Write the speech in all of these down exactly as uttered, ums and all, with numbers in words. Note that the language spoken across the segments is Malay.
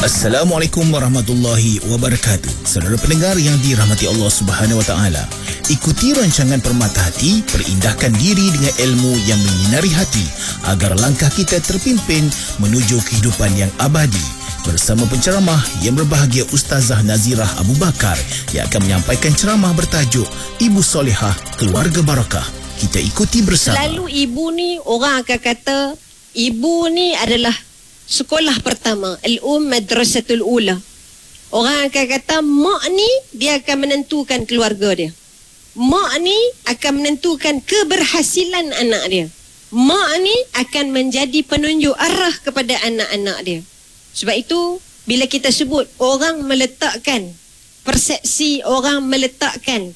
Assalamualaikum warahmatullahi wabarakatuh. Saudara pendengar yang dirahmati Allah Subhanahu wa taala, ikuti rancangan Permata Hati, perindahkan diri dengan ilmu yang menyinari hati agar langkah kita terpimpin menuju kehidupan yang abadi. Bersama penceramah yang berbahagia Ustazah Nazirah Abu Bakar yang akan menyampaikan ceramah bertajuk Ibu Solehah Keluarga Barakah. Kita ikuti bersama. Selalu ibu ni, orang akan kata ibu ni adalah sekolah pertama, al-um madrasatul ula. Orang akan kata mak ni dia akan menentukan keluarga dia. Mak ni akan menentukan keberhasilan anak dia. Mak ni akan menjadi penunjuk arah kepada anak-anak dia. Sebab itu bila kita sebut orang meletakkan persepsi, orang meletakkan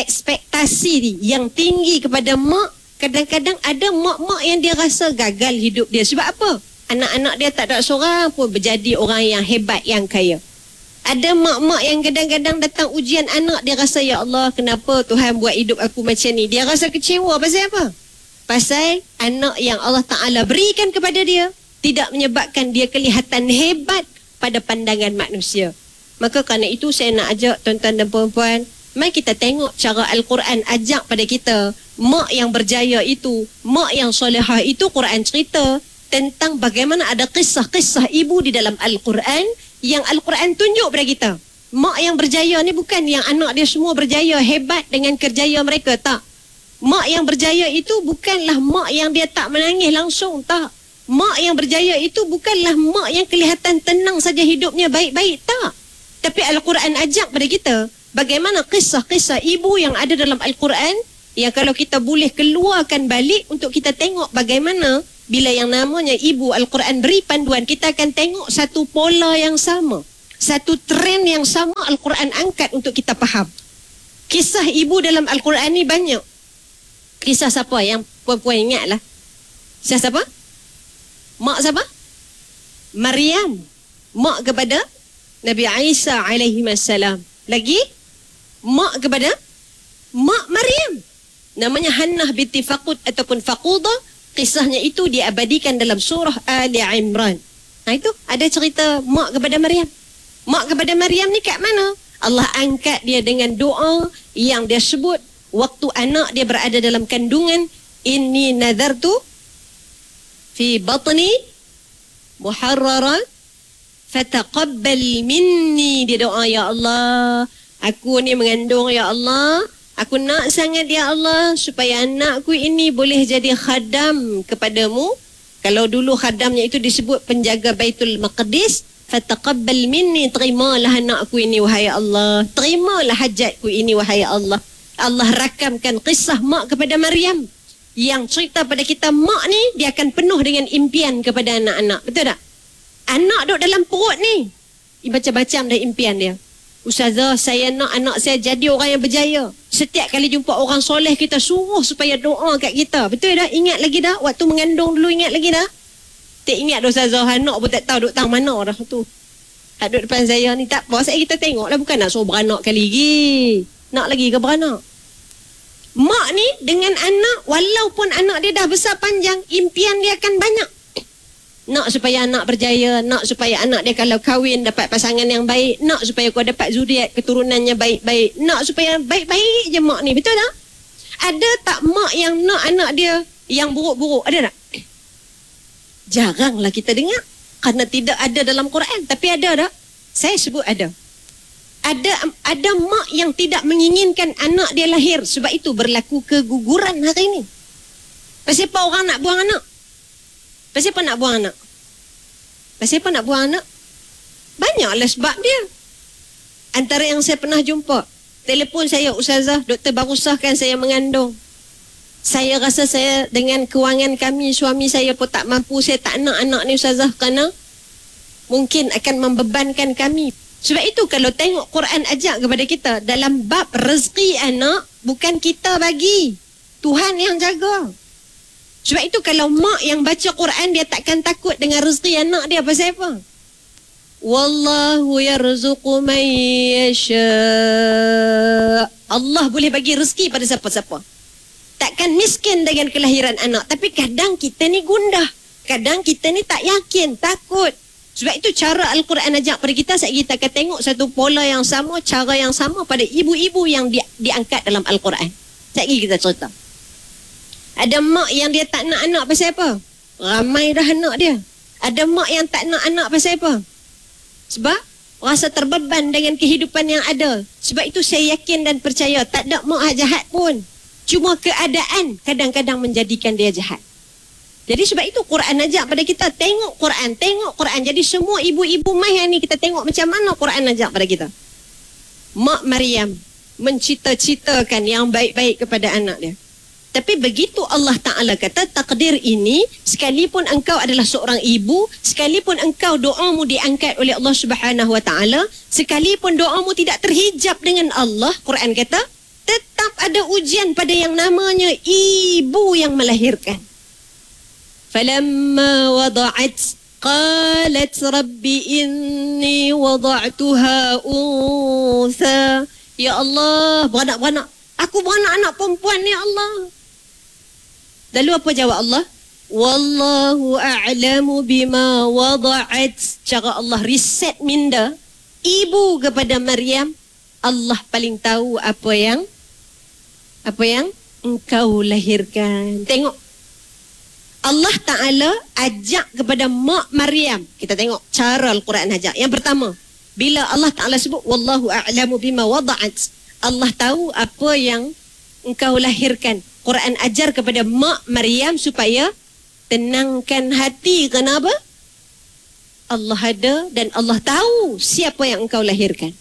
ekspektasi yang tinggi kepada mak, kadang-kadang ada mak-mak yang dia rasa gagal hidup dia. Sebab apa? Anak-anak dia tak ada seorang pun berjadi orang yang hebat, yang kaya. Ada mak-mak yang kadang-kadang datang ujian anak, dia rasa, ya Allah, kenapa Tuhan buat hidup aku macam ni? Dia rasa kecewa. Pasal apa? Pasal anak yang Allah Ta'ala berikan kepada dia tidak menyebabkan dia kelihatan hebat pada pandangan manusia. Maka kerana itu saya nak ajak tuan-tuan dan puan-puan, mari kita tengok cara Al-Quran ajak pada kita. Mak yang berjaya itu, mak yang solehah itu, Quran cerita tentang bagaimana ada kisah-kisah ibu di dalam Al-Quran yang Al-Quran tunjuk pada kita. Mak yang berjaya ni bukan yang anak dia semua berjaya hebat dengan kerjaya mereka, tak. Mak yang berjaya itu bukanlah mak yang dia tak menangis langsung, tak. Mak yang berjaya itu bukanlah mak yang kelihatan tenang saja hidupnya baik-baik, tak. Tapi Al-Quran ajak pada kita bagaimana kisah-kisah ibu yang ada dalam Al-Quran yang kalau kita boleh keluarkan balik untuk kita tengok bagaimana bila yang namanya ibu Al-Quran beri panduan, kita akan tengok satu pola yang sama, satu trend yang sama Al-Quran angkat untuk kita faham. Kisah ibu dalam Al-Quran ni banyak. Kisah siapa yang puan-puan ingatlah? Kisah siapa? Mak siapa? Maryam. Mak kepada Nabi Isa alaihi wassalam. Lagi? Mak kepada Mak Maryam. Namanya Hannah binti Faqud ataupun Faqudah. Kisahnya itu diabadikan dalam surah Ali Imran. Nah itu ada cerita mak kepada Maryam. Mak kepada Maryam ni kat mana? Allah angkat dia dengan doa yang dia sebut waktu anak dia berada dalam kandungan. Inni nadartu fi batni muharraran fataqabbal minni. Dia doa, ya Allah, aku ni mengandung, ya Allah, aku nak sangat, ya Allah, supaya anakku ini boleh jadi khadam kepadamu. Kalau dulu khadamnya itu disebut penjaga Baitul Maqdis, fataqabbal minni, terimalah anakku ini wahai Allah, terimalah hajatku ini wahai Allah. Allah rakamkan kisah mak kepada Maryam yang cerita pada kita mak ni dia akan penuh dengan impian kepada anak-anak. Betul tak? Anak duduk dalam perut ni, macam-macam dah impian dia. Ustazah, saya nak anak saya jadi orang yang berjaya. Setiap kali jumpa orang soleh, kita suruh supaya doa kat kita. Betul dah? Ingat lagi dah? Waktu mengandung dulu ingat lagi dah? Tak ingat dah Ustazah, anak pun tak tahu duduk tang mana dah tu. Tak duduk depan saya ni, tak apa. Saya kita tengok lah, bukan nak suruh beranak kali lagi. Nak lagi ke beranak? Mak ni dengan anak, walaupun anak dia dah besar panjang, impian dia akan banyak. Nak supaya anak berjaya, nak supaya anak dia kalau kahwin dapat pasangan yang baik, nak supaya kau dapat zuriat keturunannya baik-baik, nak supaya baik-baik je mak ni. Betul tak? Ada tak mak yang nak anak dia yang buruk-buruk? Ada tak? Jaranglah kita dengar kerana tidak ada dalam Quran. Tapi ada tak? Saya sebut ada. Ada ada mak yang tidak menginginkan anak dia lahir, sebab itu berlaku keguguran hari ini. Pasal apa orang nak buang anak? Pasal apa nak buang anak? Pasal apa nak buang anak? Banyaklah sebab dia. Antara yang saya pernah jumpa, telefon saya, Ustazah, doktor baru sahkan saya mengandung. Saya rasa saya dengan kewangan kami, suami saya pun tak mampu, saya tak nak anak ni Ustazah, kerana mungkin akan membebankan kami. Sebab itu kalau tengok Quran ajak kepada kita, dalam bab rezeki anak, bukan kita bagi, Tuhan yang jaga. Sebab itu kalau mak yang baca Quran, dia takkan takut dengan rezeki anak dia. Pasal apa? Wallahu yarzuqu man yasha. Allah boleh bagi rezeki pada siapa-siapa. Takkan miskin dengan kelahiran anak. Tapi kadang kita ni gundah. Kadang kita ni tak yakin, takut. Sebab itu cara Al-Quran ajak pada kita, saat kita akan tengok satu pola yang sama, cara yang sama pada ibu-ibu yang di, diangkat dalam Al-Quran. Sekejap lagi kita cerita. Ada mak yang dia tak nak anak pasal apa? Ramai dah anak dia. Ada mak yang tak nak anak pasal apa? Sebab rasa terbeban dengan kehidupan yang ada. Sebab itu saya yakin dan percaya tak ada mak jahat pun. Cuma keadaan kadang-kadang menjadikan dia jahat. Jadi sebab itu Quran ajak pada kita tengok Quran, tengok Quran. Jadi semua ibu-ibu mai ni kita tengok macam mana Quran ajak pada kita. Mak Maryam mencita-citakan yang baik-baik kepada anak dia. Tapi begitu Allah Ta'ala kata takdir ini, sekalipun engkau adalah seorang ibu, sekalipun engkau doamu diangkat oleh Allah Subhanahu Wa Ta'ala, sekalipun doamu tidak terhijab dengan Allah, Quran kata tetap ada ujian pada yang namanya ibu yang melahirkan. Falamma wada'at qalat rabbi inni wada'tuha untha. Ya Allah, beranak-beranak. Aku beranak anak perempuan ni Allah. Lalu apa jawab Allah? Wallahu a'lamu bima wada'at. Cara Allah reset minda ibu kepada Maryam, Allah paling tahu apa yang apa yang engkau lahirkan. Tengok, Allah Ta'ala ajak kepada mak Maryam. Kita tengok cara Al-Quran ajak. Yang pertama, bila Allah Ta'ala sebut wallahu a'lamu bima wada'at, Allah tahu apa yang engkau lahirkan. Quran ajar kepada mak Maryam supaya tenangkan hati. Kenapa? Allah ada dan Allah tahu siapa yang engkau lahirkan.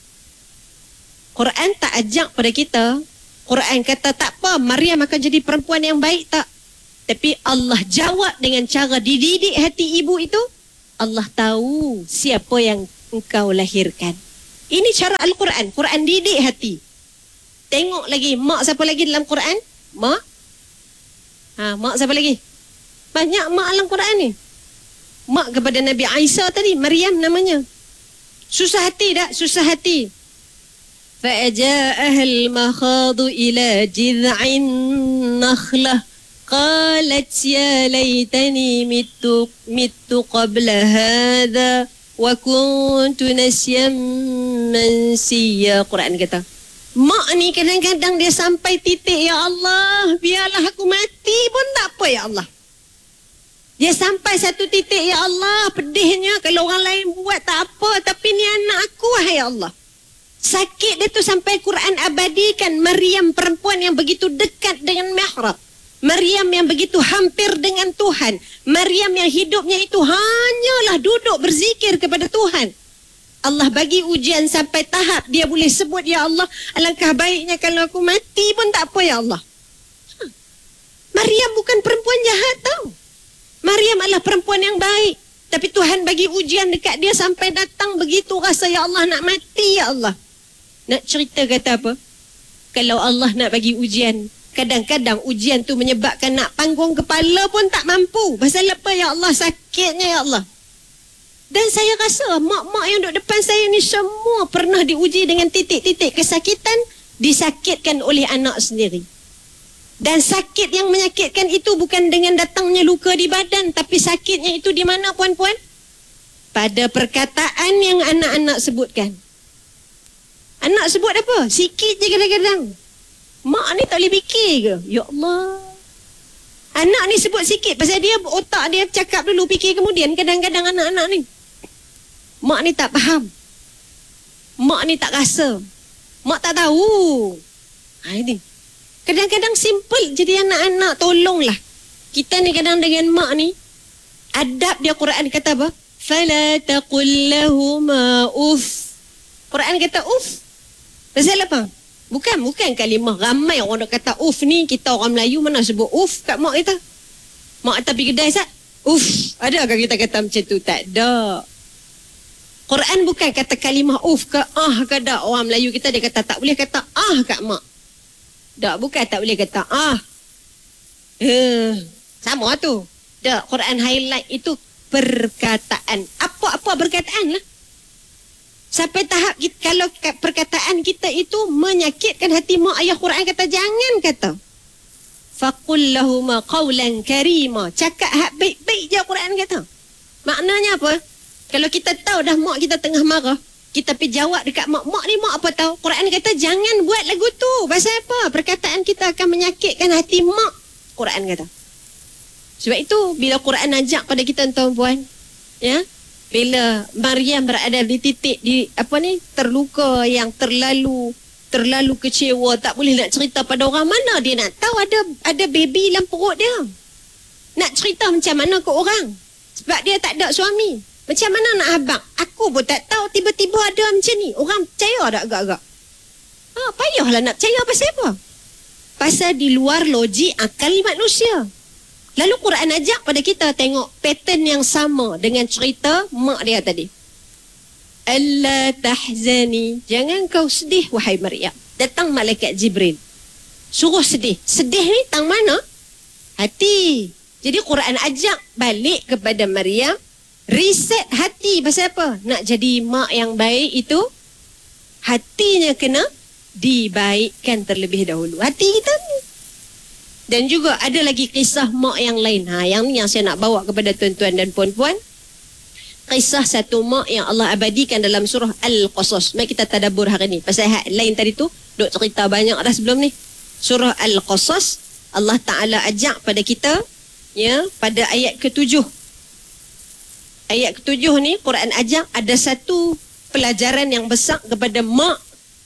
Quran tak ajak pada kita. Quran kata tak apa, Maryam akan jadi perempuan yang baik, tak. Tapi Allah jawab dengan cara dididik hati ibu itu. Allah tahu siapa yang engkau lahirkan. Ini cara Al-Quran. Quran didik hati. Tengok lagi, mak siapa lagi dalam Quran? Mak? Ha, mak siapa lagi? Banyak mak dalam Quran ni. Mak kepada Nabi Isa tadi, Maryam namanya. Susah hati tak? Susah hati. فَأَجَاءَهَا الْمَخَاضُ إِلَى جِذْعِ النَّخْلَةِ قَالَتْ يَا لَيْتَنِي مِتُّ مِتُّ قَبْلَ هَذَا وَكُنْتُ نَسْيًا مَنْسِيًّا. Quran kata, mak ni kadang-kadang dia sampai titik, ya Allah, biarlah aku mati pun tak apa, ya Allah. Dia sampai satu titik, ya Allah, pedihnya kalau orang lain buat tak apa, tapi ni anak aku, ya Allah. Sakit dia tu sampai Quran abadikan Maryam perempuan yang begitu dekat dengan mihrab. Maryam yang begitu hampir dengan Tuhan. Maryam yang hidupnya itu hanyalah duduk berzikir kepada Tuhan. Allah bagi ujian sampai tahap dia boleh sebut, ya Allah, alangkah baiknya kalau aku mati pun tak apa, ya Allah. Ha. Maryam bukan perempuan jahat tau. Maryam adalah perempuan yang baik. Tapi Tuhan bagi ujian dekat dia sampai datang begitu rasa, ya Allah, nak mati, ya Allah. Nak cerita kata apa? Kalau Allah nak bagi ujian, kadang-kadang ujian tu menyebabkan nak panggung kepala pun tak mampu. Pasal apa, ya Allah? Sakitnya, ya Allah. Dan saya rasa mak-mak yang duduk depan saya ni semua pernah diuji dengan titik-titik kesakitan, disakitkan oleh anak sendiri. Dan sakit yang menyakitkan itu bukan dengan datangnya luka di badan, tapi sakitnya itu di mana, puan-puan? Pada perkataan yang anak-anak sebutkan. Anak sebut apa? Sikit je kadang-kadang. Mak ni tak boleh fikir ke? Ya Allah. Anak ni sebut sikit pasal dia otak dia cakap dulu, fikir kemudian. Kadang-kadang anak-anak ni, mak ni tak faham. Mak ni tak rasa. Mak tak tahu. Ha, ini. Kadang-kadang simple jadi anak-anak, tolonglah. Kita ni kadang dengan mak ni, adab dia Quran kata apa? Fala taqul lahuma uff. Quran kata uff. Pasal apa? Bukan, bukan kalimah. Ramai orang nak kata uff ni, kita orang Melayu mana sebut uff kat mak kita? Mak kita pergi kedai, Sat? Uff. Adakah kita kata macam tu? Tak ada. Quran bukan kata kalimah uff ke ah ke dak. Orang Melayu kita dia kata tak boleh kata ah kat mak. Tak, bukan tak boleh kata ah. Eh, sama tu. Tak, Quran highlight itu perkataan. Apa-apa perkataan lah. Sampai tahap kita, kalau perkataan kita itu menyakitkan hati mak ayah, Quran kata jangan kata. Faqul lahuma qawlan karima. Cakap hak baik-baik je Quran kata. Maknanya apa? Kalau kita tahu dah mak kita tengah marah, kita pergi jawab dekat mak. Mak ni mak apa tahu? Quran kata jangan buat lagu tu. Pasal apa? Perkataan kita akan menyakitkan hati mak. Quran kata. Sebab itu bila Quran ajak pada kita tuan-puan, ya, bila Maryam berada di titik di apa ni terluka yang terlalu terlalu kecewa, tak boleh nak cerita pada orang, mana dia nak tahu ada ada baby dalam perut dia. Nak cerita macam mana ke orang? Sebab dia tak ada suami. Macam mana nak habaq? Aku pun tak tahu, tiba-tiba ada macam ni. Orang percaya tak agak-agak? Ha, payahlah nak percaya pasal apa? Pasal di luar logik akal manusia. Lalu Quran ajak pada kita tengok pattern yang sama dengan cerita mak dia tadi. Alla tahzani, jangan kau sedih wahai Maryam. Datang malaikat Jibril, suruh sedih. Sedih ni tang mana? Hati. Jadi Quran ajak balik kepada Maryam, reset hati. Pasal apa? Nak jadi mak yang baik itu, hatinya kena dibaikkan terlebih dahulu. Hati kita ni. Dan juga ada lagi kisah mak yang lain. Ha, yang ni yang saya nak bawa kepada tuan-tuan dan puan-puan. Kisah satu mak yang Allah abadikan dalam surah Al-Qasas. Mari kita tadabbur hari ni. Pasal hak lain tadi tu, duk cerita banyak dah sebelum ni. Surah Al-Qasas, Allah Ta'ala ajak pada kita, ya, pada ayat ketujuh. Ayat ketujuh ni Quran ajak ada satu pelajaran yang besar kepada mak.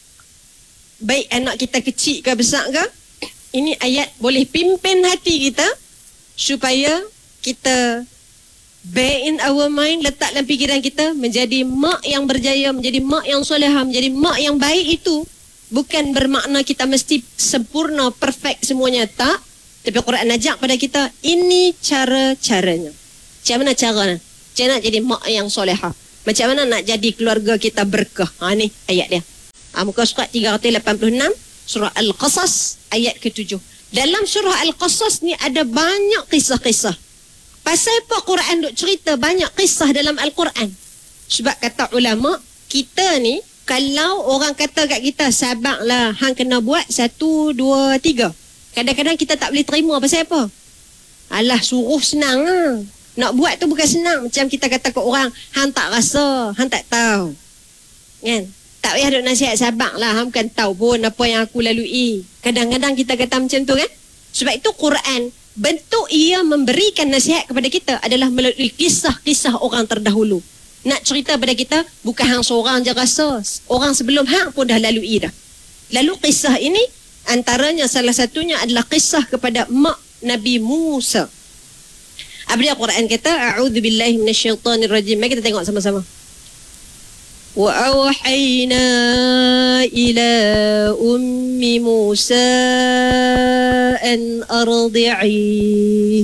Baik anak kita kecil ke besar ke, ini ayat boleh pimpin hati kita supaya kita bear in our mind, letak dalam fikiran kita, menjadi mak yang berjaya, menjadi mak yang solehah, menjadi mak yang baik. Itu bukan bermakna kita mesti sempurna, perfect semuanya, tak. Tapi Quran ajak pada kita, ini cara-caranya. Macam mana caranya? Macam mana nak jadi mak yang solehah? Macam mana nak jadi keluarga kita berkah? Ha, ni ayat dia. Ha, muka surat tiga ratus lapan puluh enam, surah Al-Qasas, ayat ketujuh. Dalam surah Al-Qasas ni ada banyak kisah-kisah. Pasal apa Quran duk cerita banyak kisah dalam Al-Quran? Sebab kata ulama, kita ni, kalau orang kata kat kita, sabarlah, hang kena buat satu, dua, tiga. Kadang-kadang kita tak boleh terima. Pasal apa? Alah, suruh senang lah. Nak buat tu bukan senang. Macam kita kata kat orang, hang tak rasa, hang tak tahu. Kan? Tak payah duk nasihat, sabarlah, hang bukan tahu pun apa yang aku lalui. Kadang-kadang kita kata macam tu kan? Sebab itu Quran, bentuk ia memberikan nasihat kepada kita adalah melalui kisah-kisah orang terdahulu. Nak cerita pada kita, bukan hang seorang je rasa. Orang sebelum hang pun dah lalui dah. Lalu kisah ini, antaranya salah satunya adalah kisah kepada mak Nabi Musa. Apa dia Quran kata? A'udzubillahi minasyaitanirrajim. Mari kita tengok sama-sama. Wa awhayna ila ummi Musa an ardi'i